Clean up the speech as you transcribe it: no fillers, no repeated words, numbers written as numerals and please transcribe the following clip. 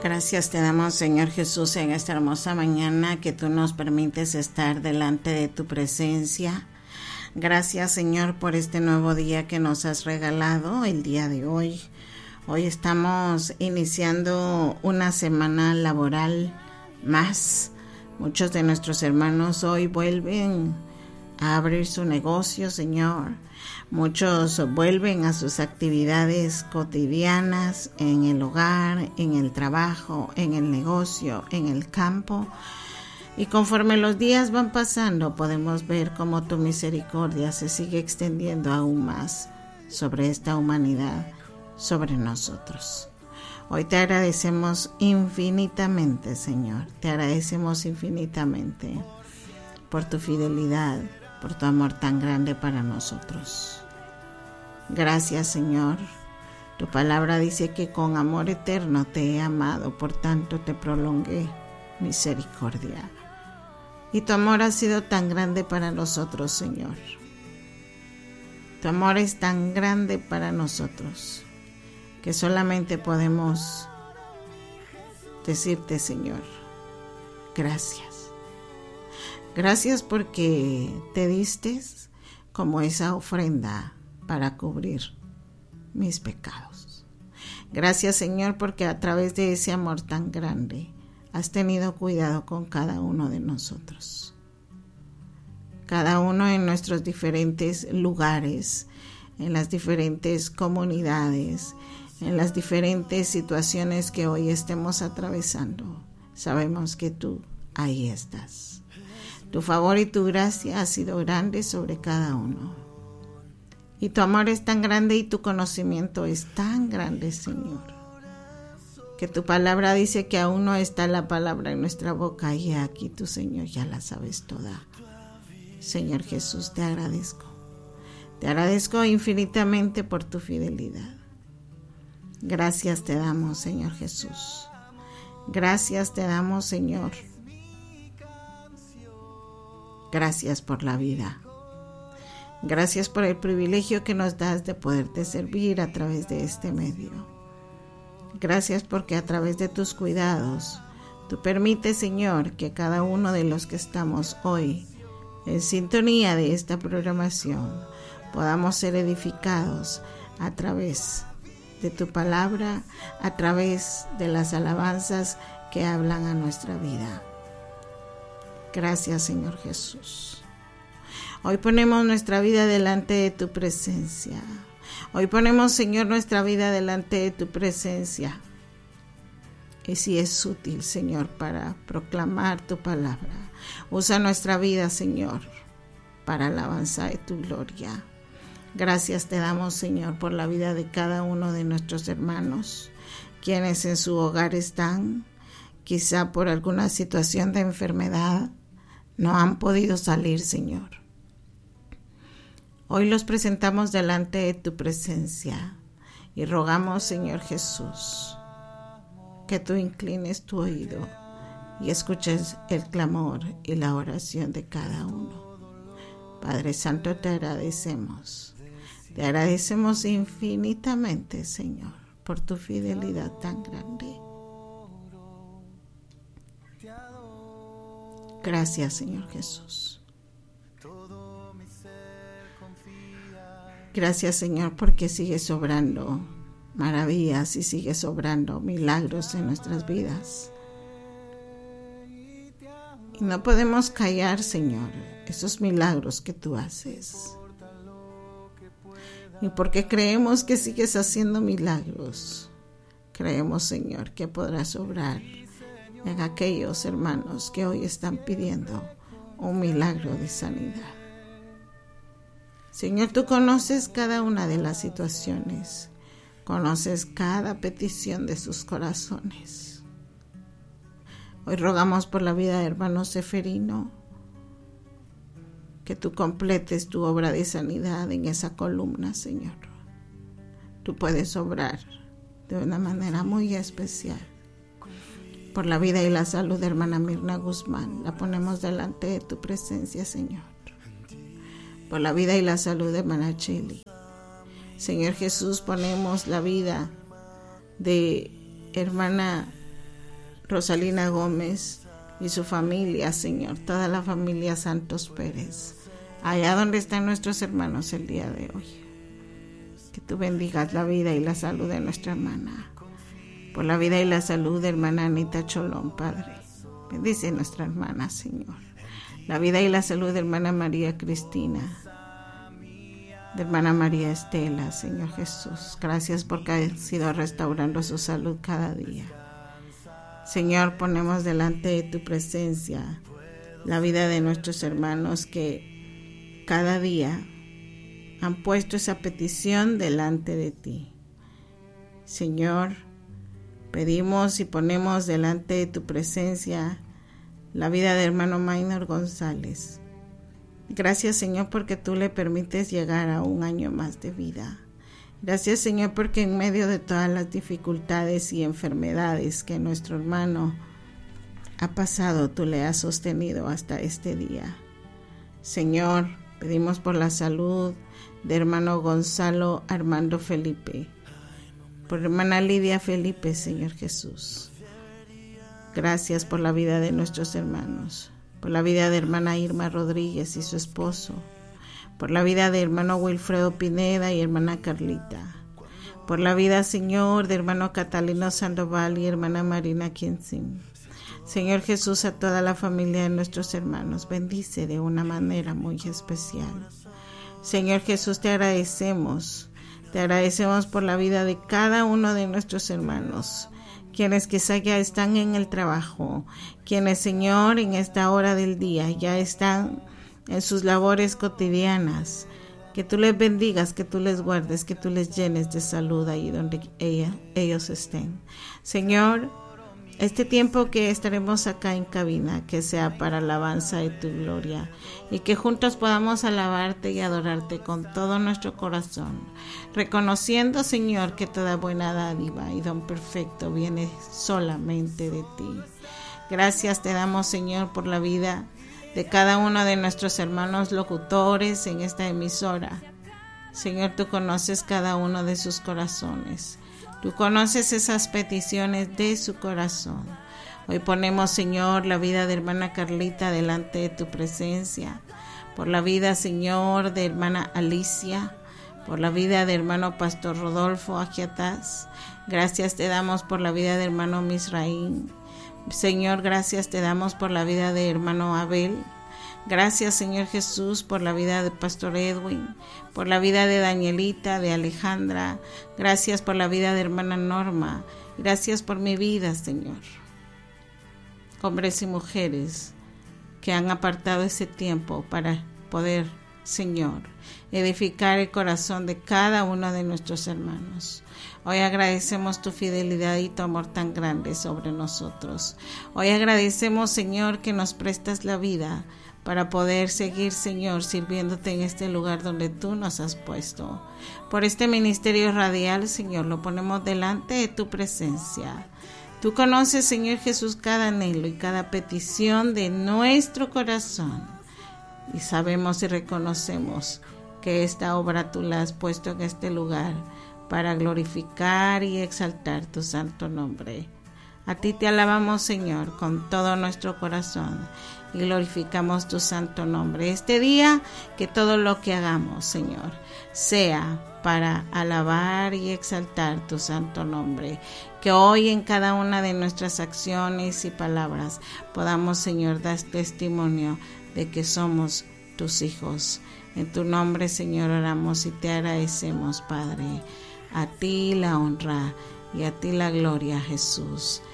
Gracias te damos, Señor Jesús, en esta hermosa mañana que tú nos permites estar delante de tu presencia. Gracias, Señor, por este nuevo día que nos has regalado el día de hoy. Hoy estamos iniciando una semana laboral más. Muchos de nuestros hermanos hoy vuelven a abrir su negocio, Señor. Muchos vuelven a sus actividades cotidianas en el hogar, en el trabajo, en el negocio, en el campo. Y conforme los días van pasando, podemos ver cómo tu misericordia se sigue extendiendo aún más sobre esta humanidad, sobre nosotros. Hoy te agradecemos infinitamente, Señor. Te agradecemos infinitamente por tu fidelidad, por tu amor tan grande para nosotros. Gracias, Señor. Tu palabra dice que con amor eterno te he amado, por tanto te prolongué misericordia. Y tu amor ha sido tan grande para nosotros, Señor. Tu amor es tan grande para nosotros que solamente podemos decirte, Señor, gracias. Gracias porque te diste como esa ofrenda para cubrir mis pecados. Gracias, Señor, porque a través de ese amor tan grande has tenido cuidado con cada uno de nosotros. Cada uno en nuestros diferentes lugares, en las diferentes comunidades, en las diferentes situaciones que hoy estemos atravesando. Sabemos que tú ahí estás. Tu favor y tu gracia ha sido grande sobre cada uno. Y tu amor es tan grande y tu conocimiento es tan grande, Señor, que tu palabra dice que aún no está la palabra en nuestra boca y aquí tú, Señor, ya la sabes toda. Señor Jesús, te agradezco. Te agradezco infinitamente por tu fidelidad. Gracias te damos, Señor Jesús. Gracias te damos, Señor. Gracias por la vida. Gracias por el privilegio que nos das de poderte servir a través de este medio. Gracias porque a través de tus cuidados, tú permites, Señor, que cada uno de los que estamos hoy en sintonía de esta programación podamos ser edificados a través de tu palabra, a través de las alabanzas que hablan a nuestra vida. Gracias, Señor Jesús. Hoy ponemos nuestra vida delante de tu presencia. Hoy ponemos, Señor, nuestra vida delante de tu presencia. Y si es útil, Señor, para proclamar tu palabra, usa nuestra vida, Señor, para alabanza de tu gloria. Gracias te damos, Señor, por la vida de cada uno de nuestros hermanos, quienes en su hogar están, quizá por alguna situación de enfermedad, no han podido salir, Señor. Hoy los presentamos delante de tu presencia y rogamos, Señor Jesús, que tú inclines tu oído y escuches el clamor y la oración de cada uno. Padre Santo, te agradecemos infinitamente, Señor, por tu fidelidad tan grande. Gracias, Señor Jesús. Gracias, Señor, porque sigues obrando maravillas y sigues obrando milagros en nuestras vidas. Y no podemos callar, Señor, esos milagros que tú haces. Y porque creemos que sigues haciendo milagros, creemos, Señor, que podrás obrar en aquellos hermanos que hoy están pidiendo un milagro de sanidad. Señor, tú conoces cada una de las situaciones, conoces cada petición de sus corazones. Hoy rogamos por la vida de hermano Seferino, que tú completes tu obra de sanidad en esa columna, Señor. Tú puedes obrar de una manera muy especial. Por la vida y la salud de hermana Mirna Guzmán, la ponemos delante de tu presencia, Señor. Por la vida y la salud de hermana Cheli. Señor Jesús, ponemos la vida de hermana Rosalina Gómez y su familia, Señor, toda la familia Santos Pérez, allá donde están nuestros hermanos el día de hoy. Que tú bendigas la vida y la salud de nuestra hermana, por la vida y la salud de hermana Anita Cholón, Padre. Bendice a nuestra hermana, Señor. La vida y la salud de hermana María Cristina, de hermana María Estela, Señor Jesús. Gracias porque has ido restaurando su salud cada día. Señor, ponemos delante de tu presencia la vida de nuestros hermanos que cada día han puesto esa petición delante de ti. Señor, pedimos y ponemos delante de tu presencia la vida de hermano Maynor González. Gracias, Señor, porque tú le permites llegar a un año más de vida. Gracias, Señor, porque en medio de todas las dificultades y enfermedades que nuestro hermano ha pasado, tú le has sostenido hasta este día. Señor, pedimos por la salud de hermano Gonzalo Armando Felipe, por hermana Lidia Felipe, Señor Jesús. Gracias por la vida de nuestros hermanos, por la vida de hermana Irma Rodríguez y su esposo, por la vida de hermano Wilfredo Pineda y hermana Carlita, por la vida, Señor, de hermano Catalino Sandoval y hermana Marina Quinzín. Señor Jesús, a toda la familia de nuestros hermanos, bendice de una manera muy especial. Señor Jesús, te agradecemos por la vida de cada uno de nuestros hermanos, quienes quizá ya están en el trabajo, quienes, Señor, en esta hora del día ya están en sus labores cotidianas. Que tú les bendigas, que tú les guardes, que tú les llenes de salud ahí donde ellos estén. Señor, este tiempo que estaremos acá en cabina, que sea para alabanza de tu gloria, y que juntos podamos alabarte y adorarte con todo nuestro corazón, reconociendo, Señor, que toda buena dádiva y don perfecto viene solamente de ti. Gracias te damos, Señor, por la vida de cada uno de nuestros hermanos locutores en esta emisora. Señor, tú conoces cada uno de sus corazones. Tú conoces esas peticiones de su corazón. Hoy ponemos, Señor, la vida de hermana Carlita delante de tu presencia. Por la vida, Señor, de hermana Alicia. Por la vida de hermano Pastor Rodolfo Agiataz. Gracias te damos por la vida de hermano Misraín. Señor, gracias te damos por la vida de hermano Abel. Gracias, Señor Jesús, por la vida de Pastor Edwin, por la vida de Danielita, de Alejandra. Gracias por la vida de hermana Norma. Gracias por mi vida, Señor. Hombres y mujeres que han apartado ese tiempo para poder, Señor, edificar el corazón de cada uno de nuestros hermanos. Hoy agradecemos tu fidelidad y tu amor tan grande sobre nosotros. Hoy agradecemos, Señor, que nos prestas la vida para poder seguir, Señor, sirviéndote en este lugar donde tú nos has puesto. Por este ministerio radial, Señor, lo ponemos delante de tu presencia. Tú conoces, Señor Jesús, cada anhelo y cada petición de nuestro corazón. Y sabemos y reconocemos que esta obra tú la has puesto en este lugar para glorificar y exaltar tu santo nombre. A ti te alabamos, Señor, con todo nuestro corazón y glorificamos tu santo nombre. Este día, que todo lo que hagamos, Señor, sea para alabar y exaltar tu santo nombre. Que hoy en cada una de nuestras acciones y palabras podamos, Señor, dar testimonio de que somos tus hijos. En tu nombre, Señor, oramos y te agradecemos, Padre. A ti la honra y a ti la gloria, Jesús.